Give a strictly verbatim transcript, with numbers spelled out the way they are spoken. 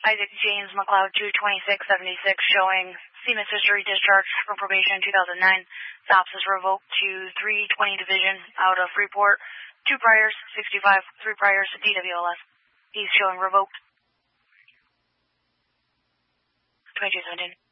Isaac James McLeod, two twenty-six seventy-six, showing C M I S history, discharge from probation in two thousand nine. Stops is revoked to three twenty Division out of Freeport. Two priors, sixty-five, three priors, D W L S. He's showing revoked. twenty-two seventeen.